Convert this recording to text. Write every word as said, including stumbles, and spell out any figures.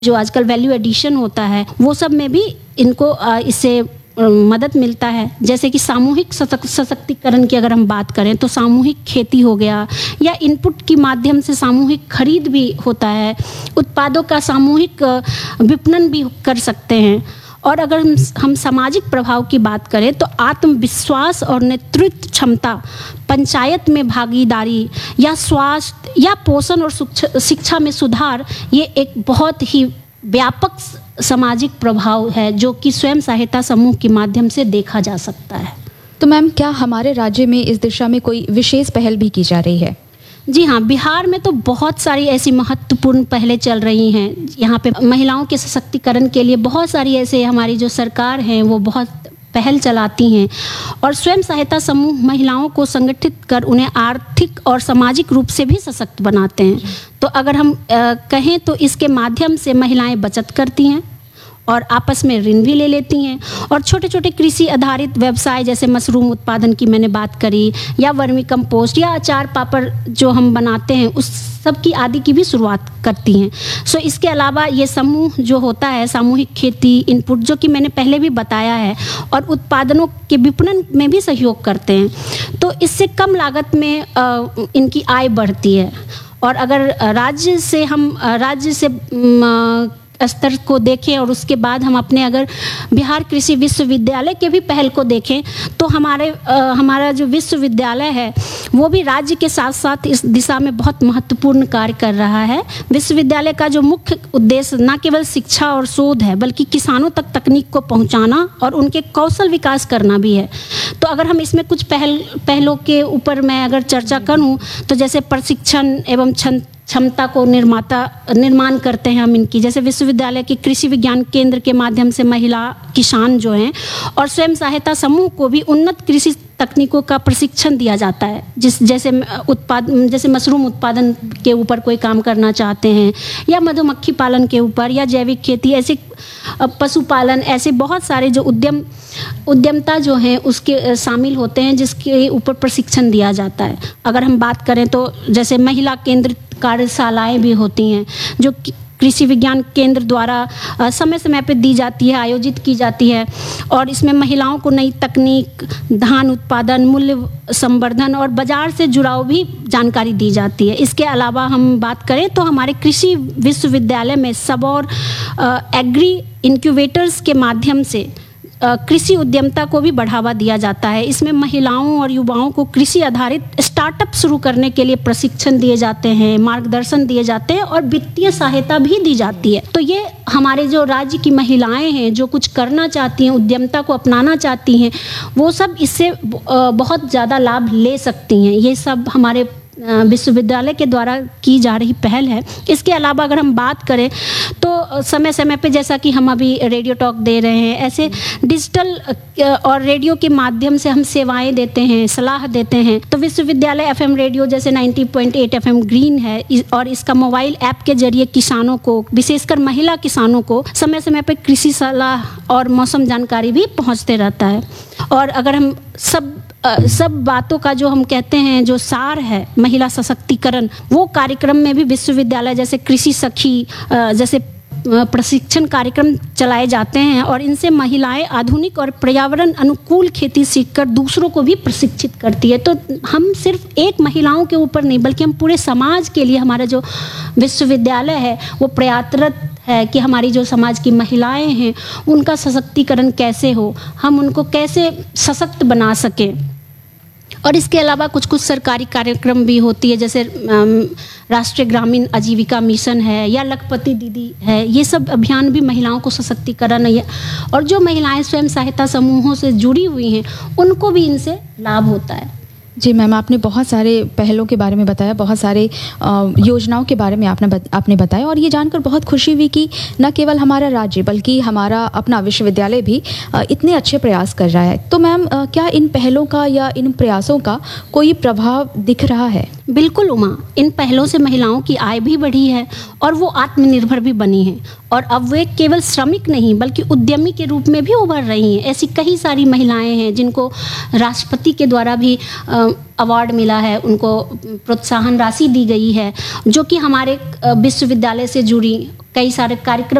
जो आजकल value addition होता है वो सब में भी इनको इससे मदद मिलता है। जैसे कि सामूहिक सशक्तिकरण की अगर हम बात करें तो सामूहिक खेती हो गया, या इनपुट के माध्यम से सामूहिक खरीद भी होता है, उत्पादों का सामूहिक विपणन भी कर सकते हैं। और अगर हम हम सामाजिक प्रभाव की बात करें तो आत्मविश्वास और नेतृत्व क्षमता, पंचायत में भागीदारी या स्वास्थ्य या पोषण और शिक्षा में सुधार, ये एक बहुत ही व्यापक सामाजिक प्रभाव है जो कि स्वयं सहायता समूह के माध्यम से देखा जा सकता है। तो मैम, क्या हमारे राज्य में इस दिशा में कोई विशेष पहल भी की जा रही है? जी हाँ, बिहार में तो बहुत सारी ऐसी महत्वपूर्ण पहलें चल रही हैं। यहाँ पे महिलाओं के सशक्तिकरण के लिए बहुत सारी ऐसे हमारी जो सरकार हैं वो बहुत पहल चलाती हैं, और स्वयं सहायता समूह महिलाओं को संगठित कर उन्हें आर्थिक और सामाजिक रूप से भी सशक्त बनाते हैं। तो अगर हम आ, कहें तो इसके माध्यम से महिलाएं बचत करती हैं और आपस में ऋण भी ले लेती हैं, और छोटे छोटे कृषि आधारित व्यवसाय जैसे मशरूम उत्पादन की मैंने बात करी, या वर्मी कंपोस्ट या अचार पापड़ जो हम बनाते हैं उस सब की आदि की भी शुरुआत करती हैं। सो इसके अलावा ये समूह जो होता है सामूहिक खेती, इनपुट जो कि मैंने पहले भी बताया है, और उत्पादनों के विपणन में भी सहयोग करते हैं। तो इससे कम लागत में आ, इनकी आय बढ़ती है। और अगर राज्य से हम राज्य से आ, स्तर को देखें और उसके बाद हम अपने अगर बिहार कृषि विश्वविद्यालय के भी पहल को देखें तो हमारे आ, हमारा जो विश्वविद्यालय है वो भी राज्य के साथ साथ इस दिशा में बहुत महत्वपूर्ण कार्य कर रहा है। विश्वविद्यालय का जो मुख्य उद्देश्य न केवल शिक्षा और शोध है बल्कि किसानों तक तकनीक को पहुंचाना और उनके कौशल विकास करना भी है। तो अगर हम इसमें कुछ पहल पहलों के ऊपर मैं अगर चर्चा करूं तो जैसे प्रशिक्षण एवं क्षमता को निर्माता निर्माण करते हैं हम इनकी, जैसे विश्वविद्यालय के कृषि विज्ञान केंद्र के माध्यम से महिला किसान जो हैं और स्वयं सहायता समूह को भी उन्नत कृषि तकनीकों का प्रशिक्षण दिया जाता है। जिस जैसे उत्पाद जैसे मशरूम उत्पादन के ऊपर कोई काम करना चाहते हैं, या मधुमक्खी पालन के ऊपर, या जैविक खेती, ऐसे पशुपालन, ऐसे बहुत सारे जो उद्यम उद्यमता जो है उसके शामिल होते हैं जिसके ऊपर प्रशिक्षण दिया जाता है। अगर हम बात करें तो जैसे महिला केंद्र कार्यशालाएं भी होती हैं जो कृषि विज्ञान केंद्र द्वारा समय समय पर दी जाती है, आयोजित की जाती है, और इसमें महिलाओं को नई तकनीक, धान उत्पादन, मूल्य संवर्धन और बाजार से जुड़ाव भी जानकारी दी जाती है। इसके अलावा हम बात करें तो हमारे कृषि विश्वविद्यालय में सबौर एग्री इनक्यूबेटर्स के माध्यम से कृषि उद्यमता को भी बढ़ावा दिया जाता है। इसमें महिलाओं और युवाओं को कृषि आधारित स्टार्टअप शुरू करने के लिए प्रशिक्षण दिए जाते हैं, मार्गदर्शन दिए जाते हैं और वित्तीय सहायता भी दी जाती है। तो ये हमारे जो राज्य की महिलाएं हैं जो कुछ करना चाहती हैं, उद्यमता को अपनाना चाहती हैं, वो सब इससे बहुत ज़्यादा लाभ ले सकती हैं। ये सब हमारे विश्वविद्यालय के द्वारा की जा रही पहल है। इसके अलावा अगर हम बात करें तो समय समय पे जैसा कि हम अभी रेडियो टॉक दे रहे हैं, ऐसे डिजिटल और रेडियो के माध्यम से हम सेवाएं देते हैं, सलाह देते हैं। तो विश्वविद्यालय एफएम रेडियो जैसे नब्बे पॉइंट आठ एफएम ग्रीन है, और इसका मोबाइल ऐप के जरिए किसानों को, विशेषकर महिला किसानों को समय समय पर कृषि सलाह और मौसम जानकारी भी पहुँचते रहता है। और अगर हम सब Uh, सब बातों का जो हम कहते हैं जो सार है महिला सशक्तिकरण, वो कार्यक्रम में भी विश्वविद्यालय जैसे कृषि सखी uh, जैसे प्रशिक्षण कार्यक्रम चलाए जाते हैं, और इनसे महिलाएं आधुनिक और पर्यावरण अनुकूल खेती सीखकर दूसरों को भी प्रशिक्षित करती है। तो हम सिर्फ एक महिलाओं के ऊपर नहीं बल्कि हम पूरे समाज के लिए हमारा जो विश्वविद्यालय है वो प्रयासरत है कि हमारी जो समाज की महिलाएं हैं उनका सशक्तिकरण कैसे हो, हम उनको कैसे सशक्त बना सकें। और इसके अलावा कुछ कुछ सरकारी कार्यक्रम भी होती है, जैसे राष्ट्रीय ग्रामीण आजीविका मिशन है या लखपति दीदी है। ये सब अभियान भी महिलाओं को सशक्तिकरण है, और जो महिलाएं स्वयं सहायता समूहों से जुड़ी हुई हैं उनको भी इनसे लाभ होता है। जी मैम, आपने बहुत सारे पहलों के बारे में बताया, बहुत सारे योजनाओं के बारे में आपने बत, आपने बताया, और ये जानकर बहुत खुशी हुई कि न केवल हमारा राज्य बल्कि हमारा अपना विश्वविद्यालय भी इतने अच्छे प्रयास कर रहा है। तो मैम, क्या इन पहलों का या इन प्रयासों का कोई प्रभाव दिख रहा है? बिल्कुल उमा, इन पहलों से महिलाओं की आय भी बढ़ी है और वो आत्मनिर्भर भी बनी हैं और अब वे केवल श्रमिक नहीं बल्कि उद्यमी के रूप में भी उभर रही हैं। ऐसी कई सारी महिलाएं हैं जिनको राष्ट्रपति के द्वारा भी अवार्ड मिला है, उनको प्रोत्साहन राशि दी गई है, जो कि हमारे विश्वविद्यालय से जुड़ी कई सारे कार्यक्रम